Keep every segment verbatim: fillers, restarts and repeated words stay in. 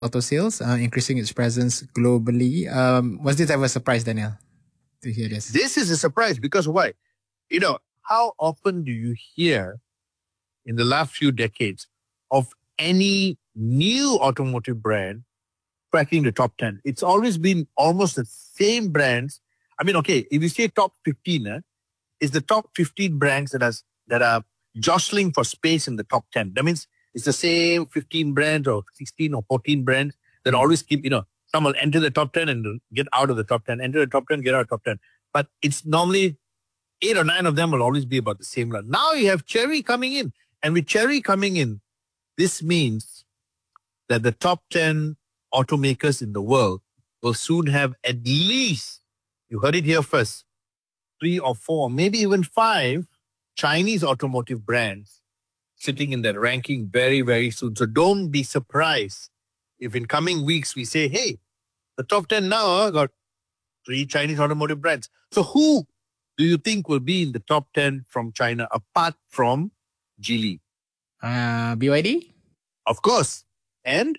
auto sales, uh, increasing its presence globally. Um, was this ever a surprise, Daniel, to hear this? This is a surprise because why? You know, how often do you hear in the last few decades of any new automotive brand cracking the top ten? It's always been almost the same brands. I mean, okay, if you say top fifteen, eh, it's the top fifteen brands that, has, that are jostling for space in the top ten. That means it's the same fifteen brands or sixteen or fourteen brands that always keep, you know, some will enter the top ten and get out of the top ten, enter the top ten, get out of the top ten. But it's normally eight or nine of them will always be about the same run. Now you have Chery coming in. And with Chery coming in, this means that the top ten automakers in the world will soon have at least, you heard it here first, three or four, maybe even five Chinese automotive brands sitting in that ranking very, very soon. So don't be surprised if in coming weeks we say, hey, the top ten now uh, got three Chinese automotive brands. So who do you think will be in the top ten from China apart from Geely? Uh, B Y D? Of course. And?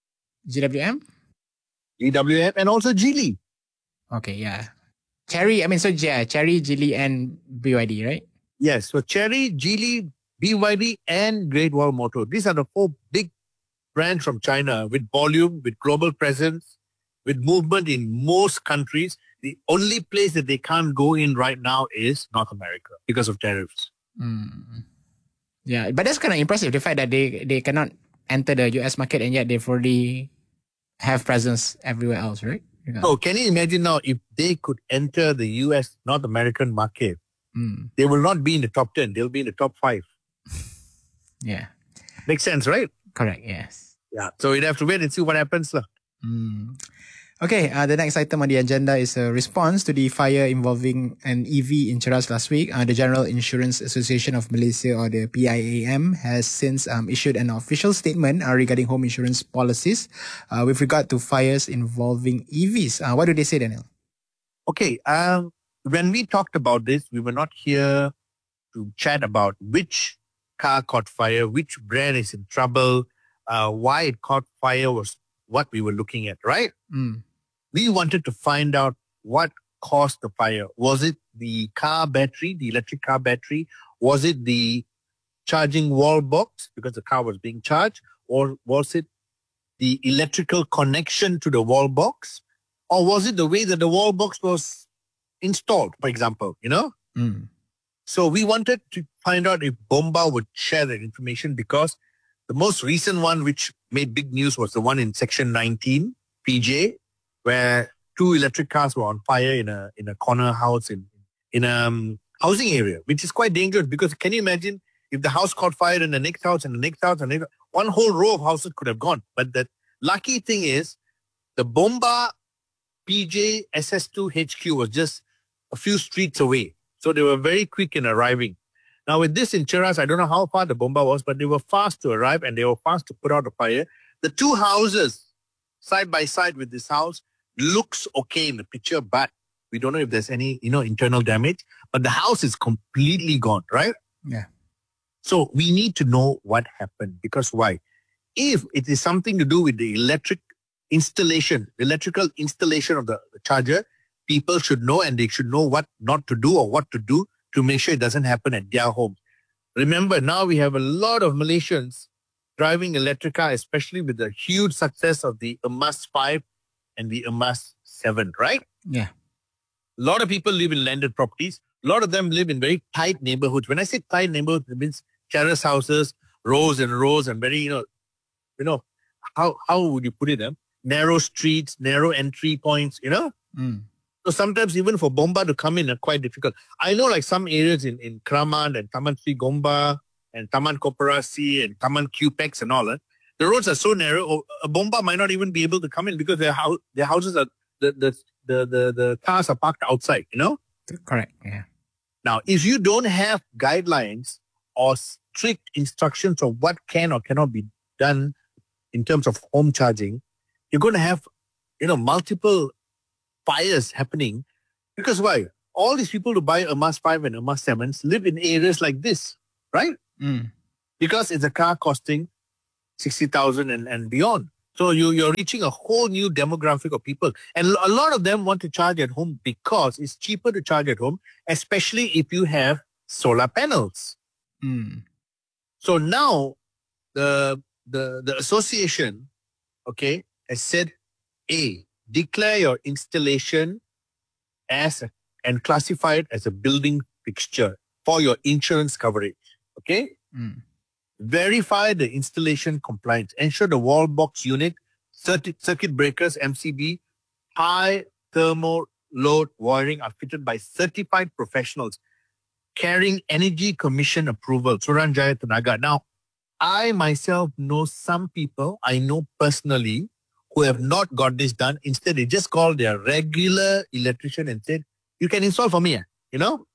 G W M? G W M and also Geely. Okay, yeah. Chery, I mean, so yeah, Chery, Geely and B Y D, right? Yes, so Chery, Geely, B Y D and Great Wall Motor. These are the four big brands from China with volume, with global presence, with movement in most countries. The only place that they can't go in right now is North America because of tariffs. Mm. Yeah, but that's kind of impressive, the fact that they, they cannot enter the U S market and yet they've already have presence everywhere else, right? Yeah. So can you imagine now if they could enter the U S North American market, mm. they will not be in the top ten, they'll be in the top five. Yeah. Makes sense, right? Correct, yes. Yeah, so you'd have to wait and see what happens. Mm. Okay, uh, the next item on the agenda is a response to the fire involving an E V in Cheras last week. Uh, the General Insurance Association of Malaysia, or the P I A M, has since um, issued an official statement uh, regarding home insurance policies uh, with regard to fires involving E Vs. Uh, what do they say, Daniel? Okay, um, when we talked about this, we were not here to chat about which car caught fire, which brand is in trouble, uh, why it caught fire was what we were looking at, right? Mm. We wanted to find out what caused the fire. Was it the car battery, the electric car battery? Was it the charging wall box because the car was being charged? Or was it the electrical connection to the wall box? Or was it the way that the wall box was installed, for example, you know? Mm. So we wanted to find out if Bomba would share that information because the most recent one which made big news was the one in section nineteen, P J, where two electric cars were on fire in a in a corner house in in a um, housing area, which is quite dangerous because can you imagine if the house caught fire in the next house and the next house and the next, one whole row of houses could have gone. But the lucky thing is the Bomba P J S S two H Q was just a few streets away. So they were very quick in arriving. Now with this in Cheras, I don't know how far the Bomba was, but they were fast to arrive and they were fast to put out the fire. The two houses side by side with this house looks okay in the picture, but we don't know if there's any, you know, internal damage. But the house is completely gone, right? Yeah. So we need to know what happened because why? If it is something to do with the electric installation, the electrical installation of the, the charger, people should know and they should know what not to do or what to do to make sure it doesn't happen at their home. Remember, now we have a lot of Malaysians driving electric car, especially with the huge success of the Emas five and the Emas seven, right? Yeah. A lot of people live in landed properties. A lot of them live in very tight neighborhoods. When I say tight neighborhoods, it means terrace houses, rows and rows and very, you know, you know, how, how would you put it? Um? Narrow streets, narrow entry points, you know? Mm. So sometimes even for Bomba to come in are quite difficult. I know like some areas in, in Kraman and Taman Sri Gomba and Taman Koperasi and Taman Q-Pex and all that, the roads are so narrow, a Bomba might not even be able to come in because their, house, their houses are, the, the, the, the, the cars are parked outside, you know? Correct, yeah. Now, if you don't have guidelines or strict instructions of what can or cannot be done in terms of home charging, you're going to have, you know, multiple fires happening. Because why? All these people who buy Emas five and Emas sevens live in areas like this, right? Mm. Because it's a car costing sixty thousand and, and beyond. So you, you're reaching a whole new demographic of people. And a lot of them want to charge at home because it's cheaper to charge at home, especially if you have solar panels. Mm. So now the, the, the association, okay, has said, A, declare your installation as a, and classify it as a building fixture for your insurance coverage. Okay? Mm. Verify the installation compliance. Ensure the wall box unit, circuit, circuit breakers, M C B, high thermal load wiring are fitted by certified professionals carrying Energy Commission approval, Suruhanjaya Tenaga. Now, I myself know some people, I know personally, who have not got this done. Instead, they just call their regular electrician and said, you can install for me, you know?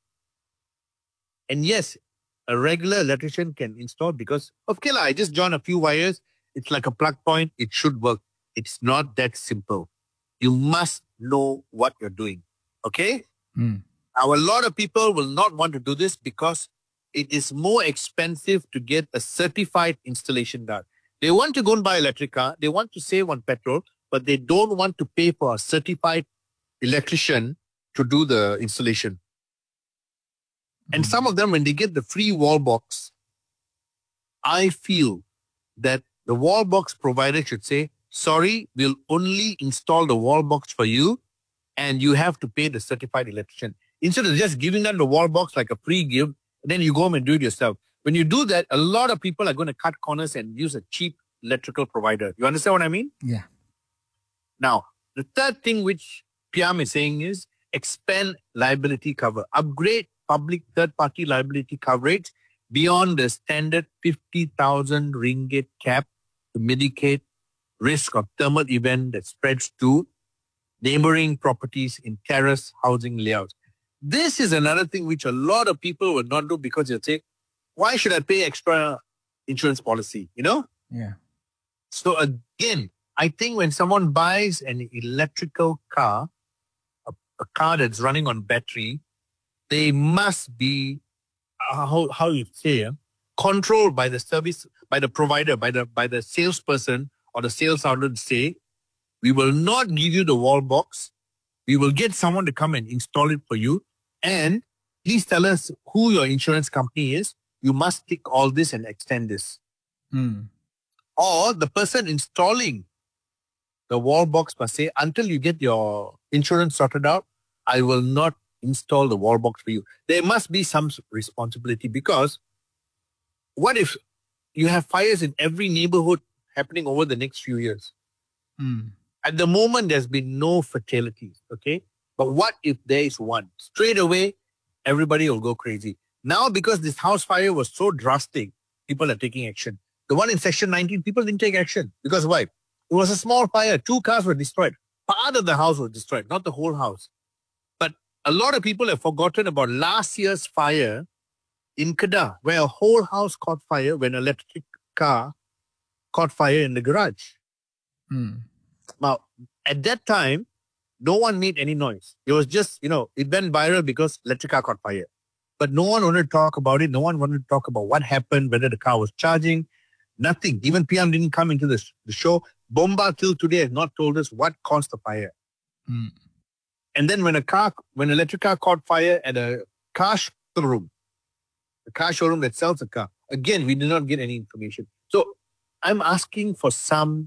And yes, a regular electrician can install because, okay, la, I just join a few wires. It's like a plug point. It should work. It's not that simple. You must know what you're doing. Okay? Mm. Now, a lot of people will not want to do this because it is more expensive to get a certified installation done. They want to go and buy an electric car. They want to save on petrol, but they don't want to pay for a certified electrician to do the installation. And some of them, when they get the free wall box, I feel that the wall box provider should say, sorry, we'll only install the wall box for you and you have to pay the certified electrician. Instead of just giving them the wall box like a free gift, and then you go home and do it yourself. When you do that, a lot of people are going to cut corners and use a cheap electrical provider. You understand what I mean? Yeah. Now, the third thing which P M is saying is expand liability cover. Upgrade public third-party liability coverage beyond the standard fifty thousand ringgit cap to mitigate risk of thermal event that spreads to neighboring properties in terrace housing layouts. This is another thing which a lot of people will not do because they'll say, why should I pay extra insurance policy? You know? Yeah. So again, I think when someone buys an electrical car, a, a car that's running on battery, they must be, uh, how, how you say, uh, controlled by the service, by the provider, by the, by the salesperson or the sales outlet say, we will not give you the wall box. We will get someone to come and install it for you. And please tell us who your insurance company is. You must tick all this and extend this. Mm. Or the person installing the wall box must say, until you get your insurance sorted out, I will not install the wall box for you. There must be some responsibility because what if you have fires in every neighborhood happening over the next few years? Mm. At the moment, there's been no fatalities, okay? But what if there is one? Straight away, everybody will go crazy. Now, because this house fire was so drastic, people are taking action. The one in section nineteen, people didn't take action. Because why? It was a small fire. Two cars were destroyed. Part of the house was destroyed, not the whole house. But a lot of people have forgotten about last year's fire in Kedah, where a whole house caught fire when an electric car caught fire in the garage. Mm. Now, at that time, no one made any noise. It was just, you know, it went viral because electric car caught fire. But no one wanted to talk about it. No one wanted to talk about what happened, whether the car was charging, nothing. Even P M didn't come into this, the show. Bomba till today has not told us what caused the fire. Mm. And then when a car, when an electric car caught fire at a car showroom, the car showroom that sells a car, again, we did not get any information. So I'm asking for some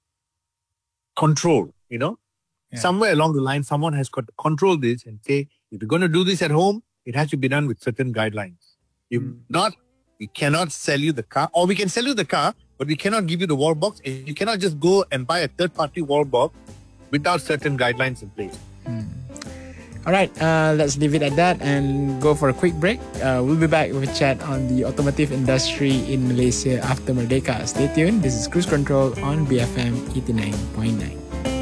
control, you know? Yeah. Somewhere along the line, someone has got to control this and say, if you're going to do this at home, it has to be done with certain guidelines. If mm. not, we cannot sell you the car, or we can sell you the car, but we cannot give you the wall box. You cannot just go and buy a third-party wall box without certain guidelines in place. Mm. All right, uh, let's leave it at that and go for a quick break. Uh, we'll be back with a chat on the automotive industry in Malaysia after Merdeka. Stay tuned. This is Cruise Control on B F M eighty-nine point nine.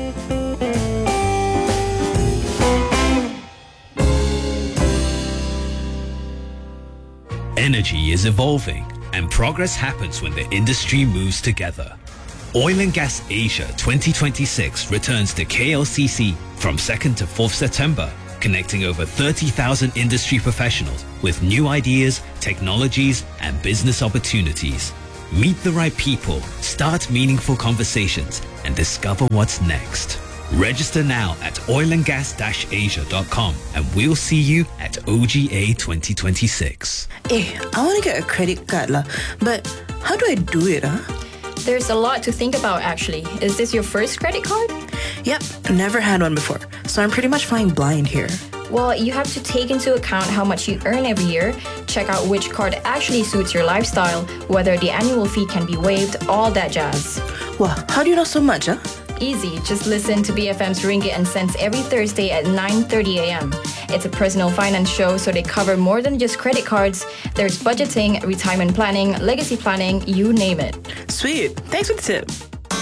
Energy is evolving, and progress happens when the industry moves together. Oil and Gas Asia twenty twenty-six returns to K L C C from second to fourth September, connecting over thirty thousand industry professionals with new ideas, technologies, and business opportunities. Meet the right people, start meaningful conversations, and discover what's next. Register now at oil and gas dash asia dot com and we'll see you at O G A twenty twenty-six. Eh, I want to get a credit card lah, but how do I do it? Huh? There's a lot to think about actually. Is this your first credit card? Yep, never had one before, so I'm pretty much flying blind here. Well, you have to take into account how much you earn every year, check out which card actually suits your lifestyle, whether the annual fee can be waived, all that jazz. Wow, how do you know so much, huh? Easy, just listen to B F M's Ringgit and Cents every Thursday at nine thirty a.m. It's a personal finance show, so they cover more than just credit cards. There's budgeting, retirement planning, legacy planning, you name it. Sweet, thanks for the tip.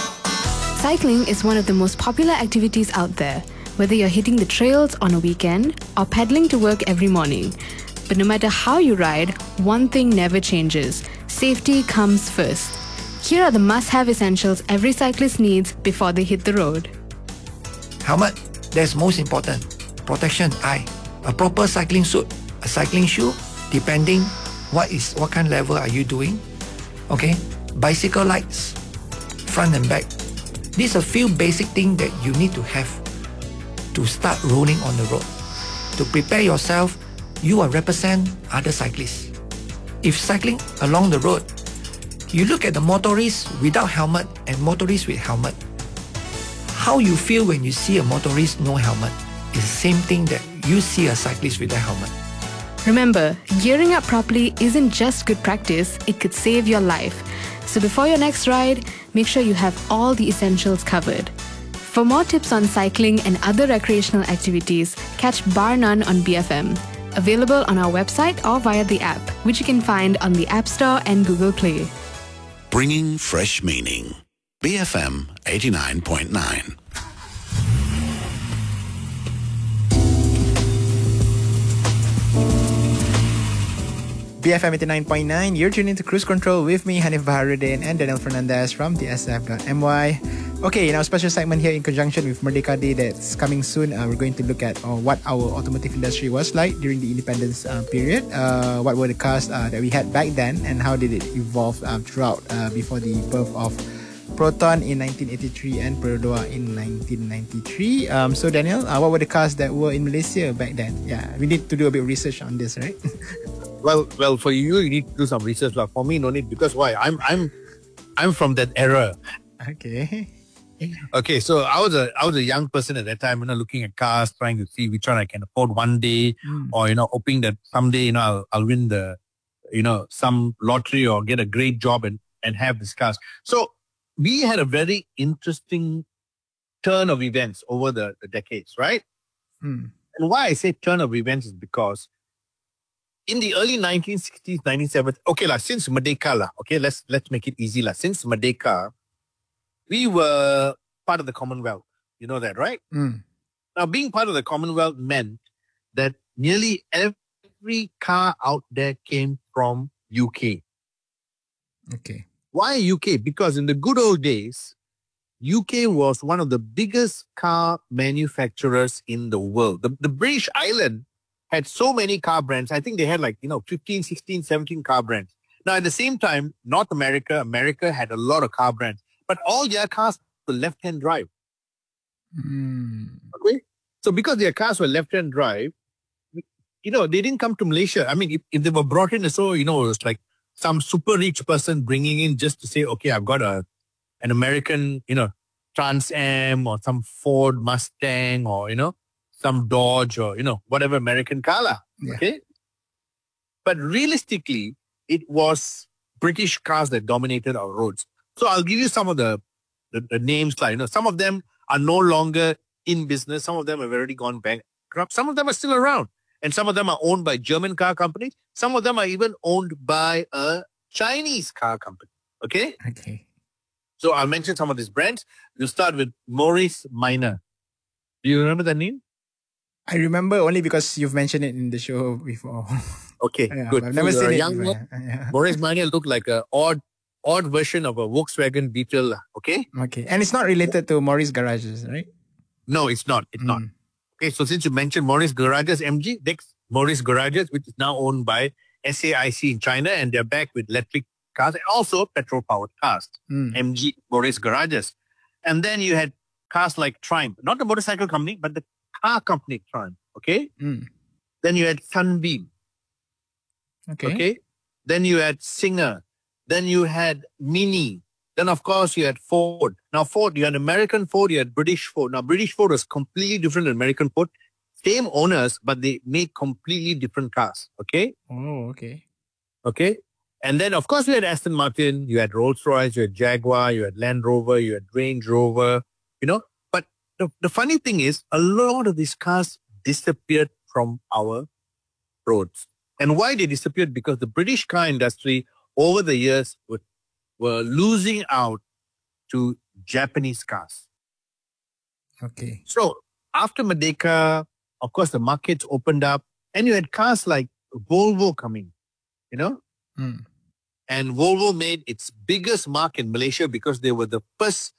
Cycling is one of the most popular activities out there, whether you're hitting the trails on a weekend or pedaling to work every morning. But no matter how you ride, one thing never changes. Safety comes first. Here are the must-have essentials every cyclist needs before they hit the road. Helmet, that's most important. Protection, eye. A proper cycling suit, a cycling shoe, depending what is what kind of level are you doing. Okay, bicycle lights, front and back. These are a few basic things that you need to have to start rolling on the road. To prepare yourself, you are represent other cyclists. If cycling along the road, you look at the motorists without helmet and motorists with helmet. How you feel when you see a motorist no helmet is the same thing that you see a cyclist with a helmet. Remember, gearing up properly isn't just good practice, it could save your life. So before your next ride, make sure you have all the essentials covered. For more tips on cycling and other recreational activities, catch Bar None on B F M. Available on our website or via the app, which you can find on the App Store and Google Play. Bringing fresh meaning. B F M eighty-nine point nine. B F M eighty-nine point nine, you're tuning to Cruise Control with me, Hanif Baharuddin and Daniel Fernandez from T S F dot M Y. Okay, in our special segment here in conjunction with Merdeka Day that's coming soon, uh, we're going to look at uh, what our automotive industry was like during the independence uh, period, uh, what were the cars uh, that we had back then, and how did it evolve um, throughout uh, before the birth of Proton in nineteen eighty-three and Perodua in nineteen ninety-three. Um, so Daniel, uh, what were the cars that were in Malaysia back then? Yeah, we need to do a bit of research on this, right? Well, well, for you, you need to do some research. Like for me, no need, because why? I'm, I'm, I'm from that era. Okay. Okay, so I was a, I was a young person at that time, you know, looking at cars, trying to see which one I can afford one day, mm. or you know, hoping that someday, you know, I'll, I'll win the, you know, some lottery or get a great job and and have these cars. So we had a very interesting turn of events over the, the decades, right? Mm. And why I say turn of events is because in the early nineteen sixties, nineteen seventies, okay, la, since Merdeka, la, okay, let's let's make it easy. La. Since Merdeka, we were part of the Commonwealth. You know that, right? Mm. Now, being part of the Commonwealth meant that nearly every car out there came from U K. Okay. Why U K? Because in the good old days, U K was one of the biggest car manufacturers in the world. The, the British Island had so many car brands. I think they had like, you know, fifteen, sixteen, seventeen car brands. Now, at the same time, North America, America had a lot of car brands, but all their cars were left-hand drive. Mm. Okay? So because their cars were left-hand drive, you know, they didn't come to Malaysia. I mean, if, if they were brought in, so, you know, it was like some super rich person bringing in just to say, okay, I've got a an American, you know, Trans Am or some Ford Mustang or, you know, some Dodge or, you know, whatever American car. Yeah. Okay. But realistically, it was British cars that dominated our roads. So I'll give you some of the, the, the names. Like, you know, some of them are no longer in business. Some of them have already gone bankrupt. Some of them are still around. And some of them are owned by German car companies. Some of them are even owned by a Chinese car company. Okay? Okay. So I'll mention some of these brands. We'll start with Morris Minor. Do you remember that name? I remember only because you've mentioned it in the show before. Okay, Yeah, good. I've never So seen a it young before. one, Yeah. Morris Minor looked like an odd, odd version of a Volkswagen Beetle. Okay? Okay. And it's not related to Morris Garages, right? No, it's not. It's not. Mm. Okay, so since you mentioned Morris Garages M G, next Morris Garages, which is now owned by S A I C in China, and they're back with electric cars and also petrol-powered cars. Mm. M G Morris Garages. And then you had cars like Triumph, not the motorcycle company, but the car company Triumph. Okay. Mm. Then you had Sunbeam. Okay. Okay. Then you had Singer. Then you had Mini. Then, of course, you had Ford. Now, Ford, you had American Ford, you had British Ford. Now, British Ford was completely different than American Ford. Same owners, but they made completely different cars. Okay? Oh, okay. Okay? And then, of course, you had Aston Martin, you had Rolls-Royce, you had Jaguar, you had Land Rover, you had Range Rover, you know. But the, the funny thing is, a lot of these cars disappeared from our roads. And why they disappeared? Because the British car industry over the years were, were losing out to Japanese cars. Okay. So after Merdeka, of course, the markets opened up and you had cars like Volvo coming, you know. Mm. And Volvo made its biggest mark in Malaysia because they were the first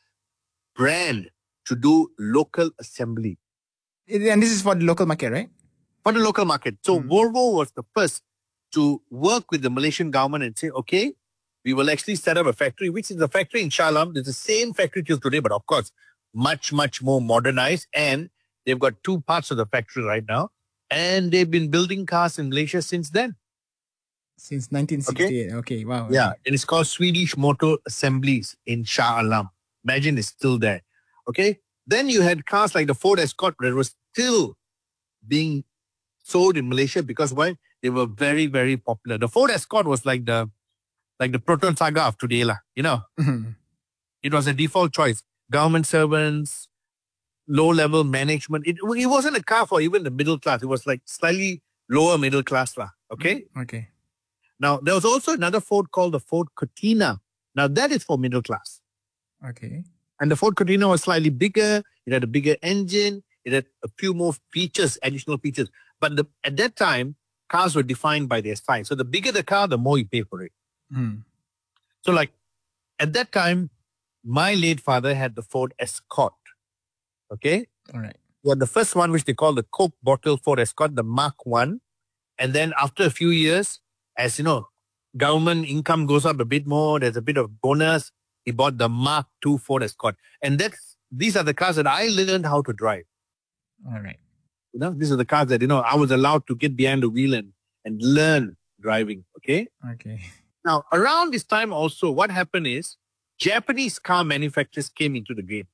brand to do local assembly. And this is for the local market, right? For the local market. So Mm. Volvo was the first to work with the Malaysian government and say, okay, we will actually set up a factory, which is a factory in Shah Alam. It's the same factory till today, but of course, much, much more modernized. And they've got two parts of the factory right now. And they've been building cars in Malaysia since then. Since nineteen sixty-eight. Okay, okay wow. Yeah. Okay. And it's called Swedish Motor Assemblies in Shah Alam. Imagine it's still there. Okay. Then you had cars like the Ford Escort that was still being sold in Malaysia because why? They were very, very popular. The Ford Escort was like the like the Proton Saga of today, lah. You know, Mhm. it was a default choice. Government servants, low-level management. It, it wasn't a car for even the middle class. It was like slightly lower middle class, lah. Okay. Okay. Now, there was also another Ford called the Ford Cortina. Now, that is for middle class. Okay. And the Ford Cortina was slightly bigger. It had a bigger engine. It had a few more features, additional features. But the, at that time, cars were defined by their size. So the bigger the car, the more you pay for it. Mm. So like at that time, my late father had the Ford Escort. Okay. All right. Well, the first one, which they call the Coke bottle Ford Escort, the Mark One. And then after a few years, as you know, government income goes up a bit more. There's a bit of bonus. He bought the Mark Two Ford Escort. And that's, these are the cars that I learned how to drive. All right. You know, these are the cars that, you know, I was allowed to get behind the wheel and, and learn driving. Okay. Okay. Now, around this time also, what happened is Japanese car manufacturers came into the game.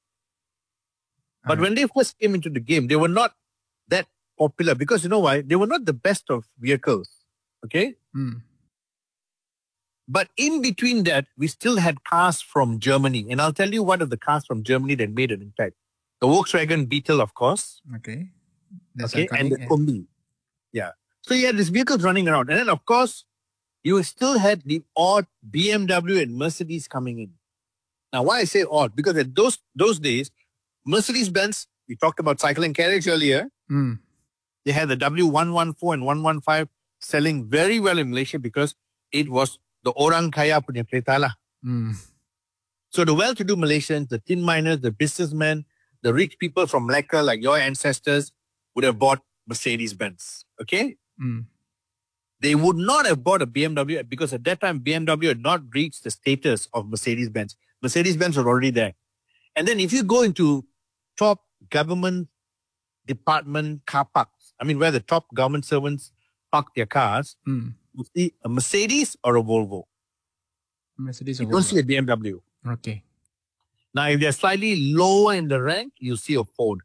But Alright. when they first came into the game, they were not that popular because you know why? They were not the best of vehicles. Okay. Mm. But in between that, we still had cars from Germany. And I'll tell you one of the cars from Germany that made an impact. The Volkswagen Beetle, of course. Okay. That's Okay. And the iconic, yeah. Kombi. Yeah. So you had these vehicles running around. And then, of course, you still had the odd B M W and Mercedes coming in. Now, why I say odd? Because at those those days, Mercedes-Benz, we talked about cycle and carriage earlier. Mm. They had the W one fourteen and one fifteen selling very well in Malaysia because it was the orang kaya punya kereta lah. Mm. So the well-to-do Malaysians, the tin miners, the businessmen, the rich people from Malacca, like your ancestors, would have bought Mercedes-Benz. Okay? Mm. They would not have bought a B M W because at that time, B M W had not reached the status of Mercedes-Benz. Mercedes-Benz was already there. And then if you go into top government department car parks, I mean, where the top government servants park their cars, Mm. you see a Mercedes or a Volvo. Mercedes. You or don't Volvo. see a B M W. Okay. Now, if they're slightly lower in the rank, you see a Ford.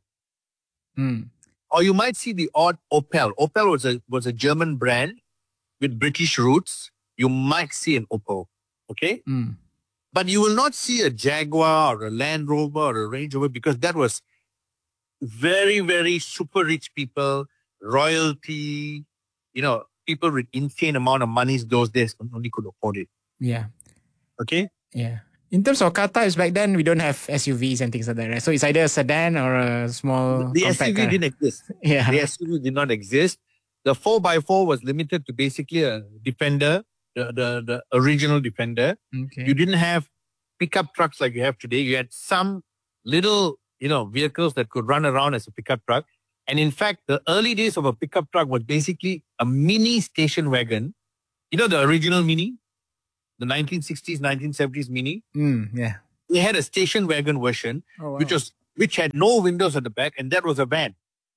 Mm. Or you might see the odd Opel. Opel was a was a German brand with British roots. You might see an Opel. Okay? Mm. But you will not see a Jaguar or a Land Rover or a Range Rover because that was very, very super rich people, royalty, you know, people with insane amount of monies those days only could afford it. Yeah. Okay? Yeah. In terms of car types, back then we don't have S U Vs and things like that, right? So it's either a sedan or a small The compact S U V car. didn't exist. Yeah. The S U V did not exist. The four by four was limited to basically a Defender, the, the, the original Defender. Okay. You didn't have pickup trucks like you have today. You had some little, you know, vehicles that could run around as a pickup truck. And in fact, the early days of a pickup truck was basically a mini station wagon. You know, the original Mini, the nineteen sixties, nineteen seventies Mini. Mm, yeah. they had a station wagon version, Oh, wow. which was which had no windows at the back, and that was a van.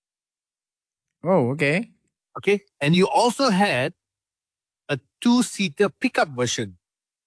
Oh, okay. Okay, and you also had a two-seater pickup version.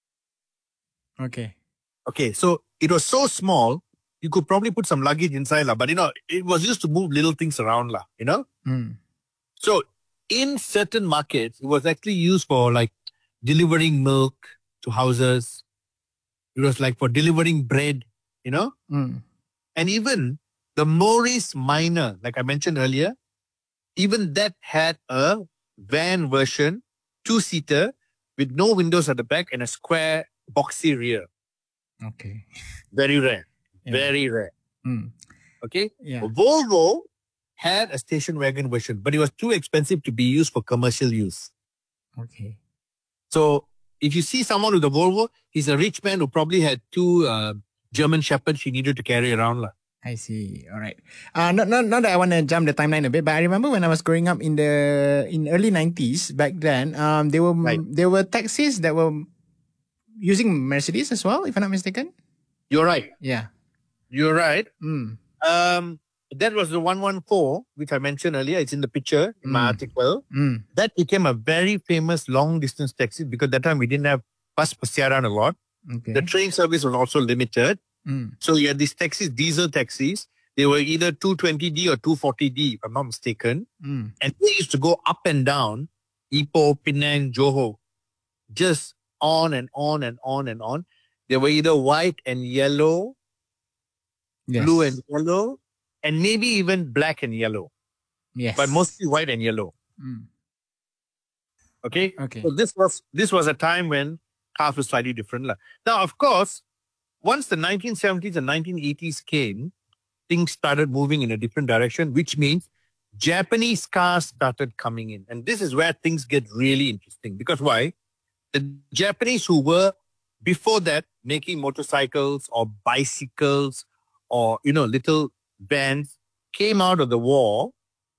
Okay. Okay, so it was so small, you could probably put some luggage inside, lah. But you know, it was just to move little things around, lah. You know. Mm. So in certain markets, it was actually used for like delivering milk to houses. It was like for delivering bread, you know. Mm. And even the Morris Minor, like I mentioned earlier, even that had a van version, two-seater, with no windows at the back and a square boxy rear. Okay. Very rare. Yeah. Very rare. Mm. Okay? Yeah. Volvo had a station wagon version, but it was too expensive to be used for commercial use. Okay. So if you see someone with a Volvo, he's a rich man who probably had two uh, German Shepherds he needed to carry around. lah. I see. All right. Uh, not, not, not that I want to jump the timeline a bit, but I remember when I was growing up in the in early nineties back then, um, there were Right. there were taxis that were using Mercedes as well, if I'm not mistaken. You're right. Yeah. You're right. Mm. Um, that was the one one four, which I mentioned earlier. It's in the picture in my Mm. article. Mm. That became a very famous long distance taxi because that time we didn't have bus Pasiaran a lot. Okay. The train service was also limited. Mm. So you had these taxis, diesel taxis. They were either two twenty D or two forty D, if I'm not mistaken. Mm. And they used to go up and down Ipoh, Penang, Johor, just on and on and on and on. They were either white and yellow, Yes. blue and yellow, and maybe even black and yellow, yes. but mostly white and yellow. Mm. Okay. Okay. So this was this was a time when cars were slightly different. lah. Now, of course, once the nineteen seventies and nineteen eighties came, things started moving in a different direction, which means Japanese cars started coming in. And this is where things get really interesting. Because why? The Japanese who were before that making motorcycles or bicycles or, you know, little vans came out of the war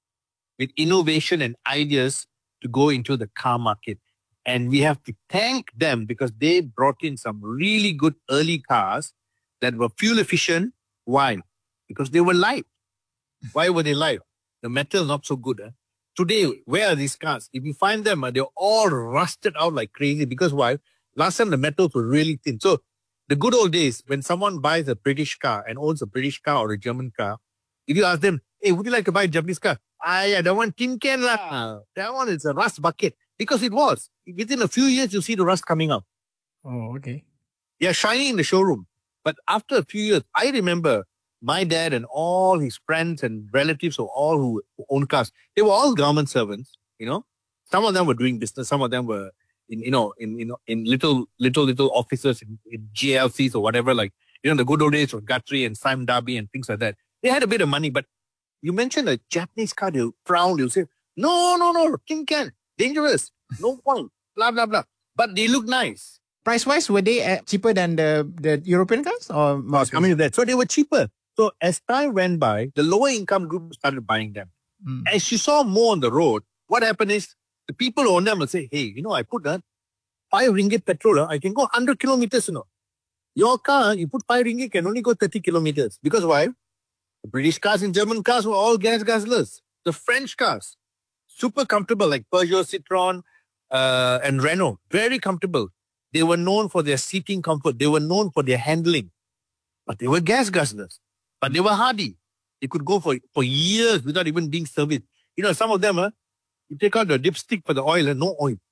with innovation and ideas to go into the car market. And we have to thank them because they brought in some really good early cars that were fuel efficient. Why? Because they were light. Why were they light? The metal not so good. Eh? Today, where are these cars? If you find them, uh, they're all rusted out like crazy. Because why? Last time the metals were really thin. So the good old days, when someone buys a British car and owns a British car or a German car, if you ask them, hey, would you like to buy a Japanese car? Ah, yeah, that one tin can lah. That one is a rust bucket. Because it was. Within a few years, you'll see the rust coming out. Oh, okay. Yeah, shining in the showroom. But after a few years, I remember my dad and all his friends and relatives or all who own cars, they were all government servants, you know. Some of them were doing business. Some of them were in, you know, in, you know, in little, little, little offices in, in G L Cs or whatever, like, you know, the good old days of Guthrie and Simon Darby and things like that. They had a bit of money, but you mentioned a Japanese car, they'll frown, they'll say, no, no, no, tin can, dangerous, no point, blah, blah, blah. But they look nice. Price-wise, were they uh, cheaper than the, the European cars? Or more I was coming to that. So they were cheaper. So as time went by, the lower income group started buying them. Mm. As you saw more on the road, what happened is the people who own them will say, hey, you know, I put that five ringgit petrol, uh, I can go one hundred kilometers, you know. Your car, you put five ringgit, can only go thirty kilometers. Because why? The British cars and German cars were all gas guzzlers. The French cars, super comfortable, like Peugeot, Citroën, uh, and Renault, very comfortable. They were known for their seating comfort. They were known for their handling. But they were gas guzzlers. But they were hardy. They could go for, for years without even being serviced. You know, some of them, uh, you take out the dipstick for the oil and no oil.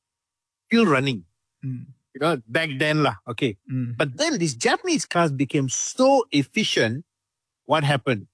Still running. Mm. You know, back then, lah. Okay. Mm. But then these Japanese cars became so efficient. What happened?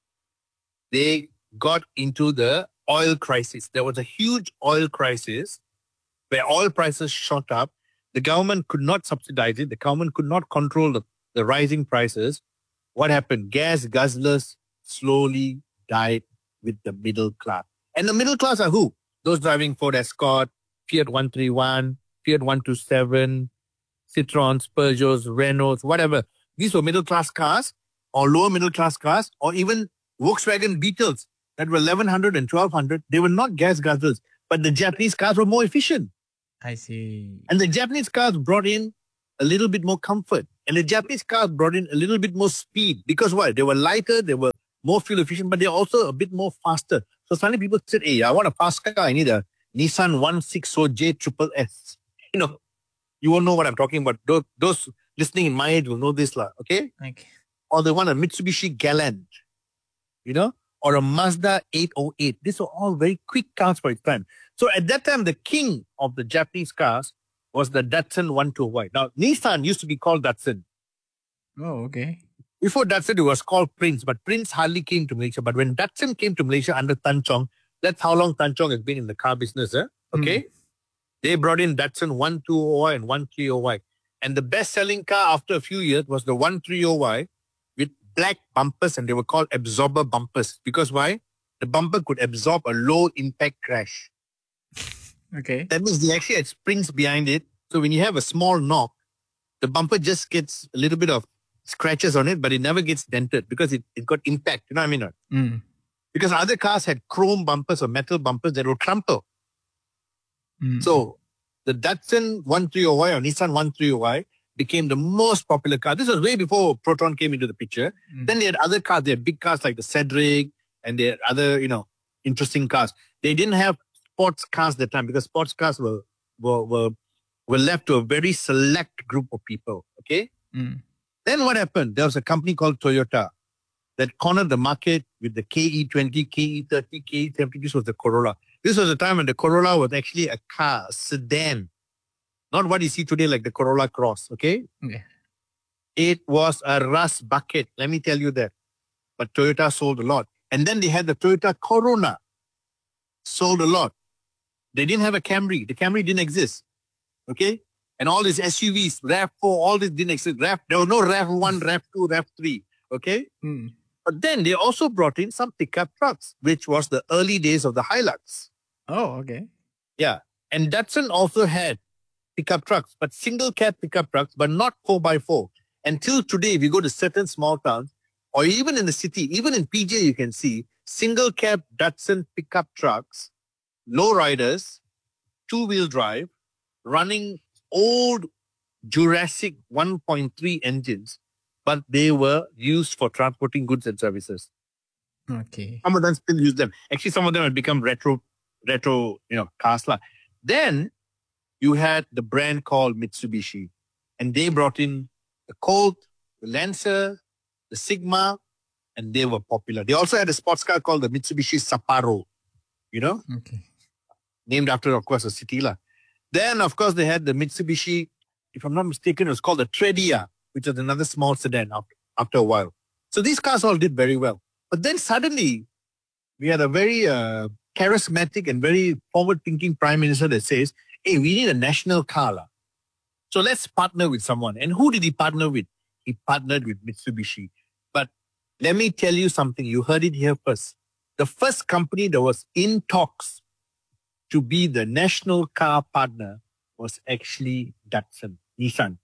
They got into the oil crisis. There was a huge oil crisis where oil prices shot up. The government could not subsidize it. The government could not control the, the rising prices. What happened? Gas guzzlers slowly died with the middle class. And the middle class are who? Those driving Ford Escort, Fiat one thirty-one, Fiat one twenty-seven, Citroens, Peugeots, Renaults, whatever. These were middle class cars or lower middle class cars or even Volkswagen Beetles that were eleven hundred and twelve hundred. They were not gas guzzlers, but the Japanese cars were more efficient. I see. And the Japanese cars brought in a little bit more comfort. And the Japanese cars brought in a little bit more speed because why? They were lighter, they were more fuel efficient, but they're also a bit more faster. So suddenly people said, hey, I want a fast car. I need a Nissan one sixty J triple S. You know, you won't know what I'm talking about. Those, those listening in my age will know this, lah. Okay? Okay. Or they want a Mitsubishi Galant, you know, or a Mazda eight oh eight. These are all very quick cars for its time. So at that time, the king of the Japanese cars was the Datsun one twenty Y. Now, Nissan used to be called Datsun. Oh, okay. Before Datsun, it was called Prince, but Prince hardly came to Malaysia. But when Datsun came to Malaysia under Tan Chong, that's how long Tan Chong has been in the car business, eh? Okay? Mm. They brought in Datsun one twenty Y and one thirty Y. And the best-selling car after a few years was the one thirty Y with black bumpers, and they were called absorber bumpers. Because why? The bumper could absorb a low-impact crash. Okay. That means they actually had springs behind it. So when you have a small knock, the bumper just gets a little bit of scratches on it, but it never gets dented because it, it got impact. You know what I mean? Mm. Because other cars had chrome bumpers or metal bumpers that will crumple. Mm. So the Datsun one thirty Y or Nissan one thirty Y became the most popular car. This was way before Proton came into the picture. Mm. Then they had other cars. They had big cars like the Cedric and they had other, you know, interesting cars. They didn't have sports cars at the time because sports cars were were were, were left to a very select group of people. Okay? Mm. Then what happened? There was a company called Toyota that cornered the market with the K E twenty, K E thirty, K E seventy. This was the Corolla. This was the time when the Corolla was actually a car, a sedan. Not what you see today like the Corolla Cross, okay? Yeah. It was a rust bucket, let me tell you that. But Toyota sold a lot. And then they had the Toyota Corona. Sold a lot. They didn't have a Camry. The Camry didn't exist. Okay? And all these S U Vs, RAV four, all this didn't exist. RAV, there was no RAV one, RAV two, RAV three. Okay? Mm. But then they also brought in some pickup trucks, which was the early days of the Hilux. Oh, okay. Yeah. And Datsun also had pickup trucks, but single cab pickup trucks, but not four by four. Until today, if you go to certain small towns, or even in the city, even in P J, you can see single cab Datsun pickup trucks, low riders, two-wheel drive, running old Jurassic one point three engines, but they were used for transporting goods and services. Okay. Some of them still use them. Actually, some of them have become retro, retro, you know, cars. Then you had the brand called Mitsubishi, and they brought in the Colt, the Lancer, the Sigma, and they were popular. They also had a sports car called the Mitsubishi Sapporo, you know, Okay. named after, of course, a city. La. Then, of course, they had the Mitsubishi, if I'm not mistaken, it was called the Tredia, which was another small sedan after, after a while. So these cars all did very well. But then suddenly, we had a very uh, charismatic and very forward-thinking prime minister that says, hey, we need a national car. La. So let's partner with someone. And who did he partner with? He partnered with Mitsubishi. But let me tell you something. You heard it here first. The first company that was in talks to be the national car partner was actually Datsun, Nissan.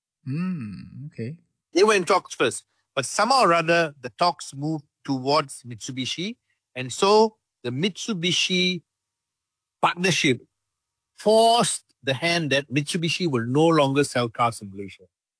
Mm, okay. They were in talks first. But somehow or other, the talks moved towards Mitsubishi. And so the Mitsubishi partnership forced the hand that Mitsubishi will no longer sell cars in Malaysia.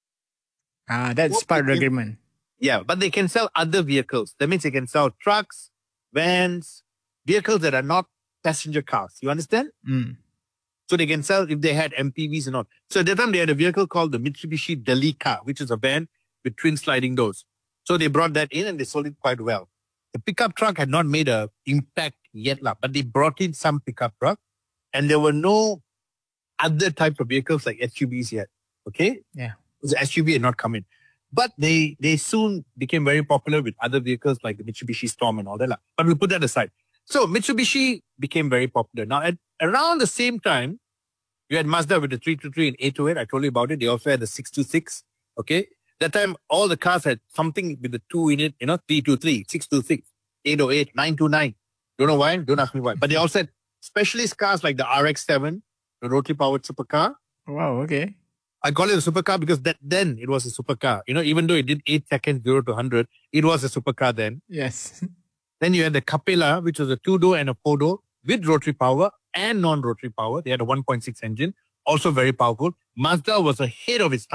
Ah, that's part of the agreement. Yeah, but they can sell other vehicles. That means they can sell trucks, vans, vehicles that are not passenger cars. You understand? Mm. So they can sell if they had M P Vs and all. So at that time, they had a vehicle called the Mitsubishi Delica, which is a van with twin sliding doors. So they brought that in and they sold it quite well. The pickup truck had not made an impact yet, but they brought in some pickup truck and there were no other type of vehicles like S U Vs yet. Okay? Yeah. The S U V had not come in. But they they soon became very popular with other vehicles like the Mitsubishi Storm and all that. But we put that aside. So Mitsubishi became very popular. Now, at around the same time, you had Mazda with the three twenty-three and eight twenty-eight. I told you about it. They also had the six twenty-six. Okay? That time, all the cars had something with the two in it, you know, three twenty-three, six twenty-six, eight oh eight, nine twenty-nine. Don't know why. Don't ask me why. But they also had specialist cars like the R X seven, the rotary-powered supercar. Wow, okay. I call it a supercar because that then it was a supercar. You know, even though it did eight seconds, zero to one hundred, it was a supercar then. Yes. Then you had the Capella, which was a two-door and a four-door with rotary power and non-rotary power. They had a one point six engine, also very powerful. Mazda was ahead of its time.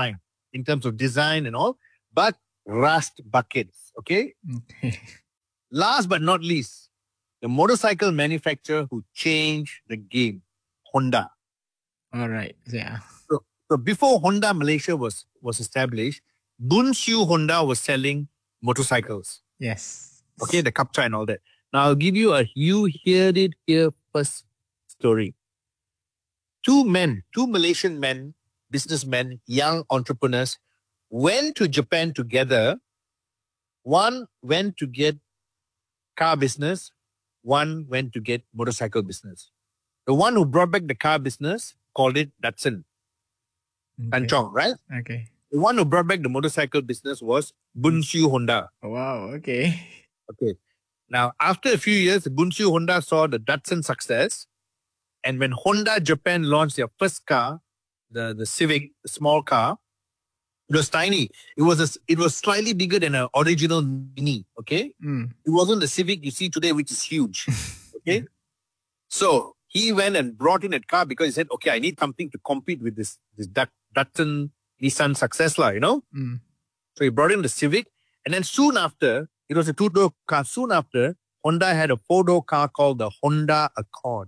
in terms of design and all, but rust buckets. Okay. Okay. Last but not least, the motorcycle manufacturer who changed the game, Honda. All right. Yeah. So, so before Honda Malaysia was, was established, Bunshu Honda was selling motorcycles. Yes. Okay, the Kapcha and all that. Now I'll give you a you heard it here first story. Two men, two Malaysian men, businessmen, young entrepreneurs, went to Japan together. One went to get car business. One went to get motorcycle business. The one who brought back the car business called it Datsun. Okay. Kanchong, right? Okay. The one who brought back the motorcycle business was Bunshu Honda. Wow. Okay. Okay. Now, after a few years, Bunshu Honda saw the Datsun success. And when Honda Japan launched their first car, the, the Civic, the small car, it was tiny. It was a, it was slightly bigger than an original Mini. Okay. Mm. It wasn't the Civic you see today, which is huge. Okay. So he went and brought in a car because he said, okay, I need something to compete with this, this Dat- Datsun Nissan success, lah, you know? Mm. So he brought in the Civic. And then soon after, it was a two-door car. Soon after, Honda had a four-door car called the Honda Accord.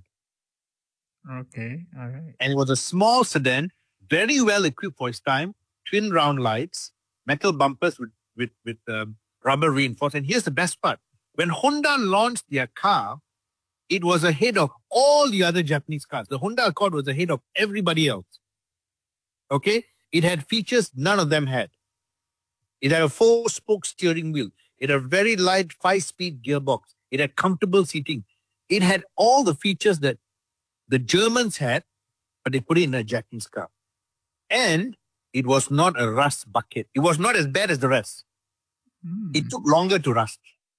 Okay. All right. And it was a small sedan, very well equipped for its time, twin round lights, metal bumpers with, with, with um, rubber reinforced. And here's the best part. When Honda launched their car, it was ahead of all the other Japanese cars. The Honda Accord was ahead of everybody else. Okay? It had features none of them had. It had a four-spoke steering wheel. It had a very light five-speed gearbox. It had comfortable seating. It had all the features that the Germans had, but they put it in a Japanese car. And it was not a rust bucket. It was not as bad as the rest. Mm. It took longer to rust.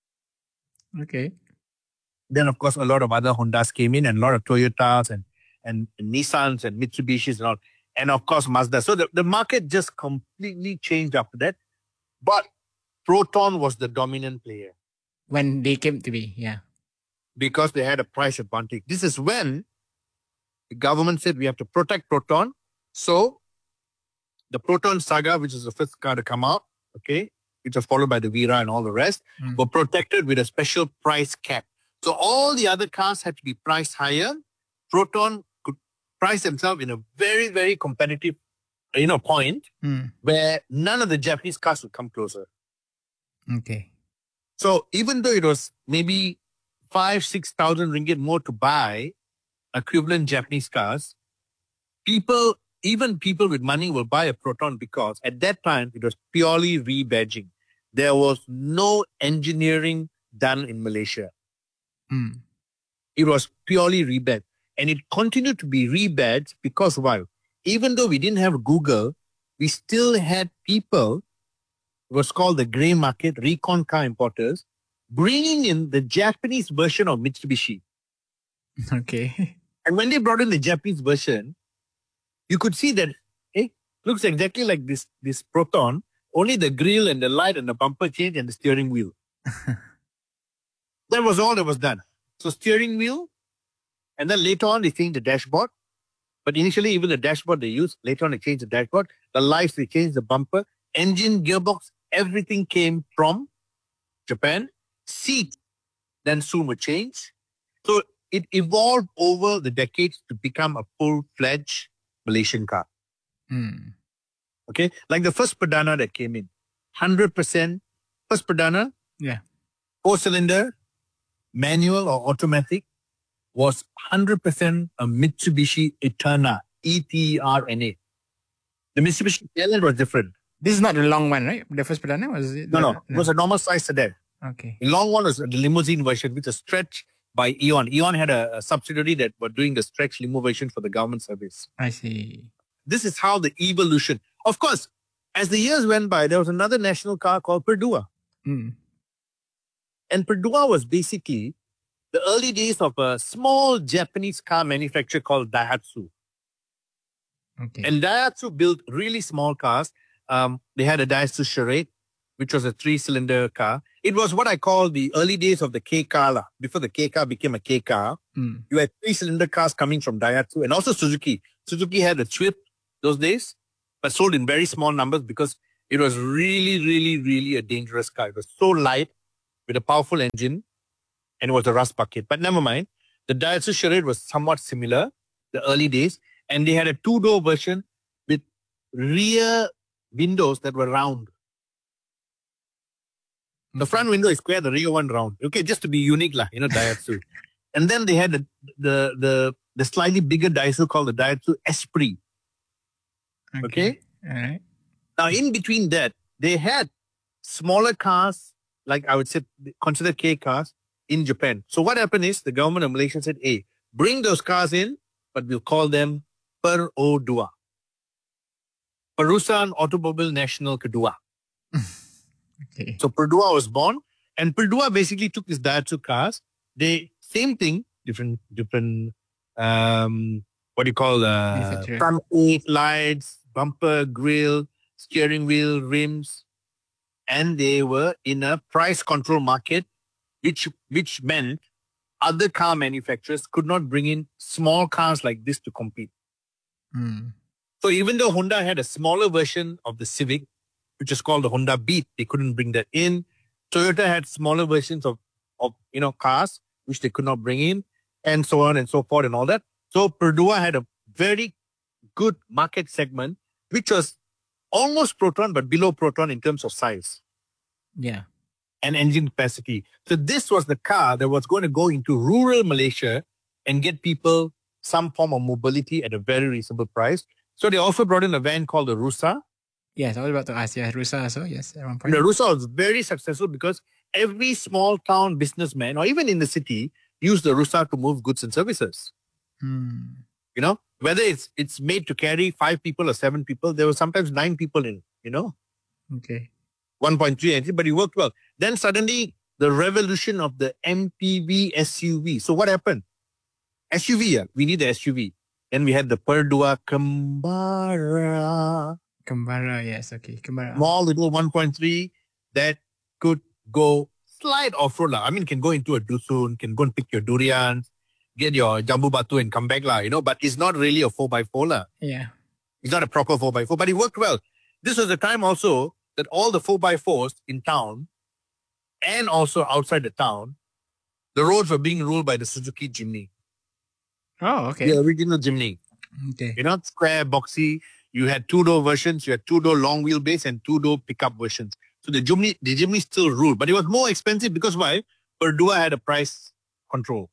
Okay. Then, of course, a lot of other Hondas came in and a lot of Toyotas and, and, and Nissans and Mitsubishis and all. And, of course, Mazda. So the, the market just completely changed after that. But Proton was the dominant player. When they came to be, yeah. Because they had a price advantage. This is when the government said we have to protect Proton. So the Proton Saga, which is the first car to come out, okay, which was followed by the Vera and all the rest, Mm. were protected with a special price cap. So all the other cars had to be priced higher. Proton could price themselves in a very, very competitive, you know, point Mm. where none of the Japanese cars would come closer. Okay. So even though it was maybe five, six thousand ringgit more to buy equivalent Japanese cars, people, even people with money will buy a Proton because at that time it was purely rebadging. There was no engineering done in Malaysia. Mm. It was purely rebadged. And it continued to be rebadged because why? Even though we didn't have Google, we still had people, it was called the grey market, recon car importers, bringing in the Japanese version of Mitsubishi. Okay. And when they brought in the Japanese version, you could see that it looks exactly like this, this Proton, only the grille and the light and the bumper change and the steering wheel. That was all that was done. So steering wheel, and then later on they changed the dashboard. But initially even the dashboard they used, later on they changed the dashboard. The lights, they changed the bumper. Engine, gearbox, everything came from Japan. Seat then soon would change. So it evolved over the decades to become a full-fledged Malaysian car. Mm. Okay? Like the first Perdana that came in. one hundred percent first Perdana, Yeah. four-cylinder, manual or automatic, was one hundred percent a Mitsubishi Eterna, E T E R N A. The Mitsubishi Eterna was different. This is not the long one, right? The first Perdana was it? No, no. It was a normal size sedan. Okay. The long one was the limousine version, which was stretched by Eon. Eon had a, a subsidiary that were doing the stretch limo version for the government service. I see. This is how the evolution. Of course, as the years went by, there was another national car called Perdua. Mm. And Perdua was basically the early days of a small Japanese car manufacturer called Daihatsu. Okay. And Daihatsu built really small cars. Um, they had a Daihatsu Charade, which was a three-cylinder car. It was what I call the early days of the K car. La. Before the K car became a K car, Mm. you had three-cylinder cars coming from Daihatsu and also Suzuki. Suzuki had a Swift those days, but sold in very small numbers because it was really, really, really a dangerous car. It was so light with a powerful engine and it was a rust bucket. But never mind. The Daihatsu Charade was somewhat similar, the early days, and they had a two-door version with rear windows that were round. The front window is square, the rear one round. Okay, just to be unique, lah, you know, Daihatsu. And then they had the, the the the slightly bigger Daihatsu called the Daihatsu Esprit. Okay. okay? All right. Now, in between that, they had smaller cars, like I would say, considered K cars in Japan. So what happened is the government of Malaysia said, hey, bring those cars in, but we'll call them Per O Dua. Perusahaan Automobile Nasional Kedua. Okay. So Perdua was born, and Perdua basically took these Daihatsu cars. They, same thing, different, different, um, what do you call, uh, front eight lights, bumper, grille, steering wheel, rims, and they were in a price control market, which which meant other car manufacturers could not bring in small cars like this to compete. Mm. So even though Honda had a smaller version of the Civic, which is called the Honda Beat, they couldn't bring that in. Toyota had smaller versions of, of you know, cars, which they could not bring in, and so on and so forth and all that. So Perdua had a very good market segment, which was almost Proton, but below Proton in terms of size. Yeah. And engine capacity. So this was the car that was going to go into rural Malaysia and get people some form of mobility at a very reasonable price. So they also brought in a van called the Rusa. Yes, I was about to ask. Yeah, Rusa also, yes, at one point. The Rusa was very successful because every small town businessman, or even in the city, used the Rusa to move goods and services. Hmm. You know, whether it's it's made to carry five people or seven people, there were sometimes nine people in, you know. Okay. one point three engine, but it worked well. Then suddenly, the revolution of the M P V S U V. So what happened? S U V, yeah, we need the S U V. Then we had the Perdua Kembara. Kembara, yes, okay. Kembara. Small little one point three that could go slight off-road. I mean, can go into a dusun, can go and pick your durians, get your jambu batu and come back. La, you know, but it's not really a four by four. La. Yeah. It's not a proper four by four, but it worked well. This was the time also that all the four by fours in town and also outside the town, the roads were being ruled by the Suzuki Jimny. Oh, okay. The original Jimny. Okay. You know, square, boxy. You had two-door versions. You had two-door long wheelbase and two-door pickup versions. So the Jimny, the Jimny still ruled. But it was more expensive because why? Perdua had a price control.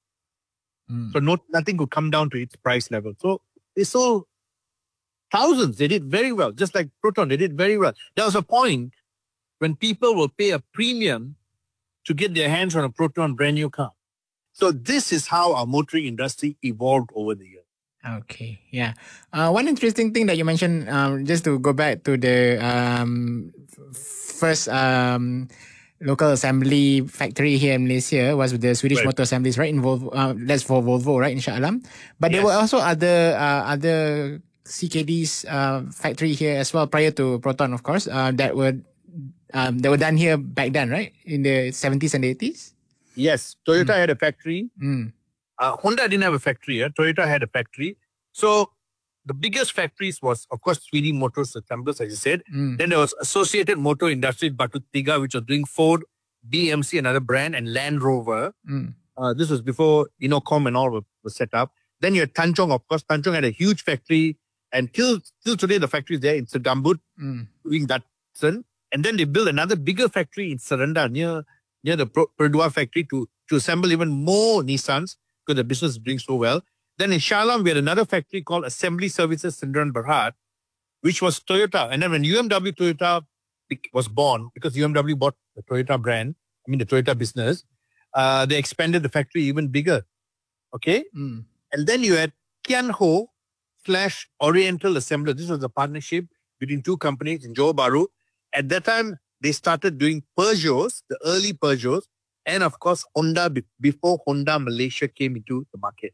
Mm. So no, nothing could come down to its price level. So they sold thousands. They did very well. Just like Proton, they did very well. There was a point when people will pay a premium to get their hands on a Proton brand new car. So this is how our motoring industry evolved over the years. Okay, yeah. Uh, one interesting thing that you mentioned, um, just to go back to the um, f- first um, local assembly factory here in Malaysia was with the Swedish Right. Motor Assemblies, right? In Volvo, uh, that's for Volvo, right? In Shah Alam. But there Yes. were also other uh, other C K D's uh, factory here as well prior to Proton, of course, uh, that were um, that were done here back then, right? In the seventies and eighties. Yes, Toyota had a factory. Mm. Uh, Honda didn't have a factory. Yeah? Toyota had a factory. So the biggest factories was, of course, Sweden Motors Assemblers, as you said. Mm. Then there was Associated Motor Industries Batu Tiga, which was doing Ford, B M C, another brand, and Land Rover. Mm. Uh, this was before Inocom and all were, were set up. Then you had Tanchong, of course. Tanchong had a huge factory. And till, till today, the factory is there in Segambut, Mm. doing Datsun. And then they built another bigger factory in Serenda near near the Pro- Perdua factory to, to assemble even more Nissans because the business is doing so well. Then in Shah Alam, we had another factory called Assembly Services Sindran Berhad, which was Toyota. And then when U M W Toyota bec- was born, because U M W bought the Toyota brand, I mean the Toyota business, uh, they expanded the factory even bigger. Okay? Mm. And then you had Kian Ho slash Oriental Assembler. This was a partnership between two companies in Johor Bahru. At that time, they started doing Peugeots, the early Peugeots, and of course, Honda be- before Honda Malaysia came into the market.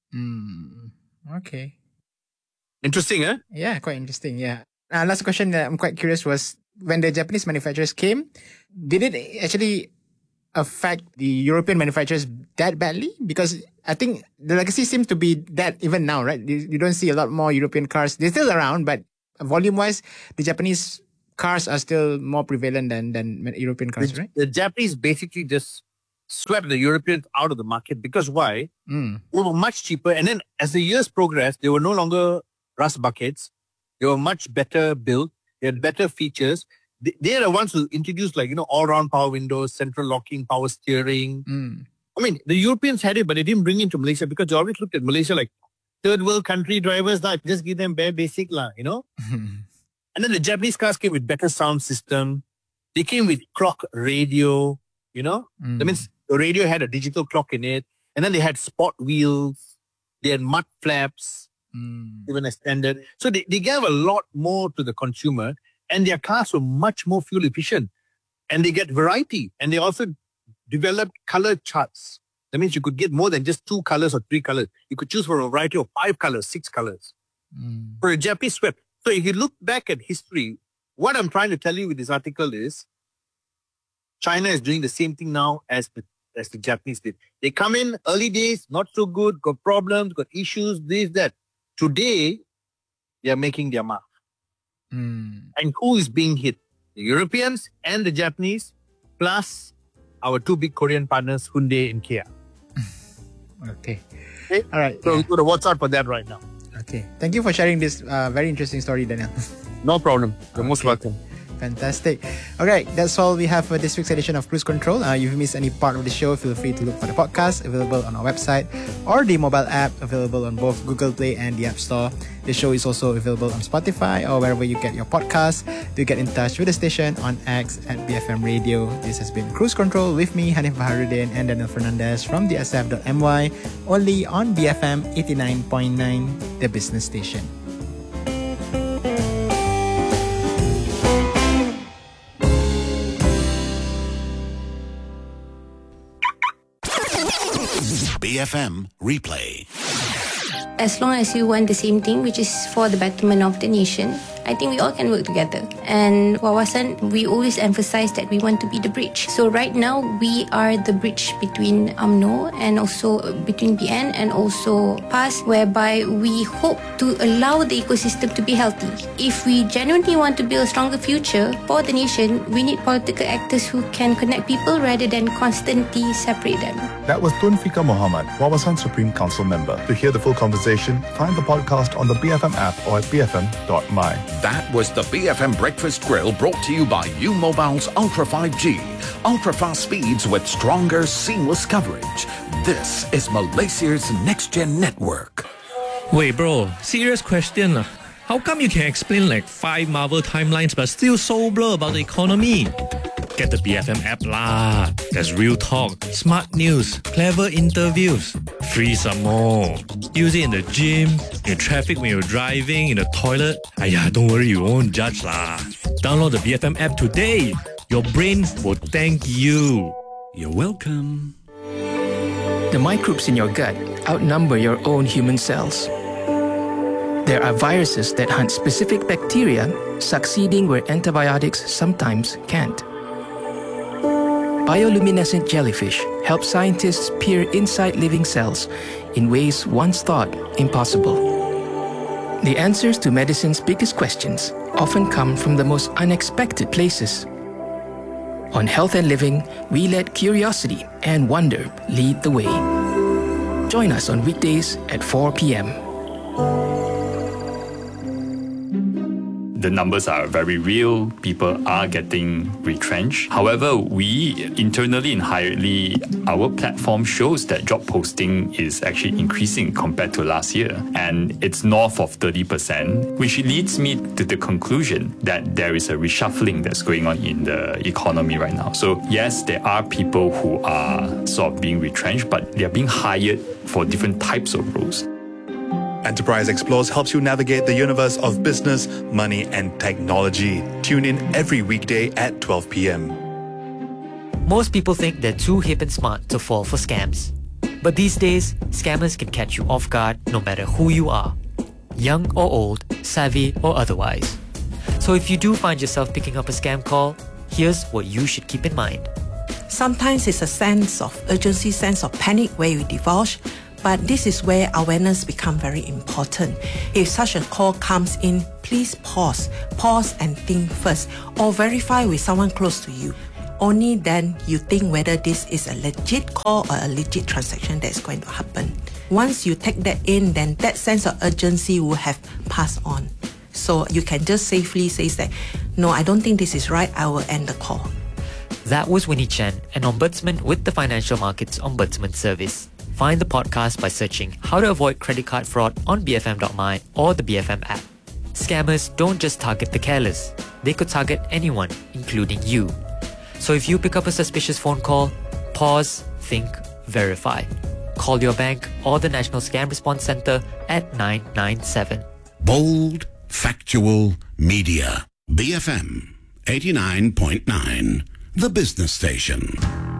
Mm. Okay. Interesting, eh? Yeah, quite interesting. Yeah. Uh, last question that I'm quite curious was when the Japanese manufacturers came, did it actually affect the European manufacturers that badly? Because I think the legacy seems to be that even now, right? You, you don't see a lot more European cars. They're still around, but volume-wise, the Japanese cars are still more prevalent than, than European cars, the, right? The Japanese basically just swept the Europeans out of the market because why? Mm. They were much cheaper. And then as the years progressed, they were no longer rust buckets. They were much better built. They had better features. They, they are the ones who introduced like, you know, all-round power windows, central locking, power steering. Mm. I mean, the Europeans had it, but they didn't bring it to Malaysia because they always looked at Malaysia like third world country drivers. Like, just give them bare basic, lah, you know? And then the Japanese cars came with better sound system. They came with clock radio, you know? Mm. That means the radio had a digital clock in it. And then they had sport wheels. They had mud flaps, mm. even extended. So they, they gave a lot more to the consumer. And their cars were much more fuel efficient. And they get variety. And they also developed color charts. That means you could get more than just two colors or three colors. You could choose from a variety of five colors, six colors. Mm. For a Japanese swept. So if you look back at history, what I'm trying to tell you with this article is China is doing the same thing now as the, as the Japanese did. They come in early days, not so good, got problems, got issues, this, that. Today, they are making their mark. Mm. And who is being hit? The Europeans and the Japanese, plus our two big Korean partners, Hyundai and Kia. Okay. Okay. All right. So yeah. we got to watch out for that right now. Okay. Thank you for sharing this uh, very interesting story, Daniel. No problem. You're Okay. most welcome. Fantastic. Okay, that's all we have for this week's edition of Cruise Control. Uh, if you missed any part of the show, feel free to look for the podcast available on our website or the mobile app available on both Google Play and the App Store. The show is also available on Spotify or wherever you get your podcasts. Do get in touch with the station on X at B F M Radio. This has been Cruise Control with me, Hanif Baharuddin and Daniel Fernandez from the S F dot M Y, only on B F M eighty-nine point nine, the business station. B F M Replay. As long as you want the same thing, which is for the betterment of the nation, I think we all can work together. And Wawasan, we always emphasize that we want to be the bridge. So right now, we are the bridge between U M N O and also between B N and also P A S, whereby we hope to allow the ecosystem to be healthy. If we genuinely want to build a stronger future for the nation, we need political actors who can connect people rather than constantly separate them. That was Tun Fika Muhammad, Wawasan Supreme Council member. To hear the full conversation, find the podcast on the B F M app or at b f m dot m y. That was the B F M Breakfast Grill, brought to you by U Mobile's Ultra five G. Ultra fast speeds with stronger, seamless coverage. This is Malaysia's next-gen network. Wait, bro, serious question. How come you can explain like five Marvel timelines but still so blur about the economy? Get the B F M app lah. There's real talk, smart news, clever interviews. Free some more. Use it in the gym, in traffic when you're driving, in the toilet. Aiyah, don't worry, you won't judge lah. Download the B F M app today. Your brain will thank you. You're welcome. The microbes in your gut outnumber your own human cells. There are viruses that hunt specific bacteria, succeeding where antibiotics sometimes can't. Bioluminescent jellyfish help scientists peer inside living cells in ways once thought impossible. The answers to medicine's biggest questions often come from the most unexpected places. On Health and Living, we let curiosity and wonder lead the way. Join us on weekdays at four p.m. The numbers are very real. People are getting retrenched. However, we internally in Hiredly, our platform shows that job posting is actually increasing compared to last year. And it's north of thirty percent, which leads me to the conclusion that there is a reshuffling that's going on in the economy right now. So yes, there are people who are sort of being retrenched, but they're being hired for different types of roles. Enterprise Explores helps you navigate the universe of business, money, and technology. Tune in every weekday at twelve p.m. Most people think they're too hip and smart to fall for scams. But these days, scammers can catch you off guard no matter who you are, young or old, savvy or otherwise. So if you do find yourself picking up a scam call, here's what you should keep in mind. Sometimes it's a sense of urgency, sense of panic where you divulge, But this is where awareness becomes very important. If such a call comes in, please pause. Pause and think first, or verify with someone close to you. Only then you think whether this is a legit call or a legit transaction that's going to happen. Once you take that in, then that sense of urgency will have passed on. So you can just safely say that, no, I don't think this is right, I will end the call. That was Winnie Chen, an ombudsman with the Financial Markets Ombudsman Service. Find the podcast by searching How to Avoid Credit Card Fraud on B F M dot my or the B F M app. Scammers don't just target the careless. They could target anyone, including you. So if you pick up a suspicious phone call, pause, think, verify. Call your bank or the National Scam Response Centre at nine nine seven. Bold, factual media. B F M eighty-nine point nine, the business station.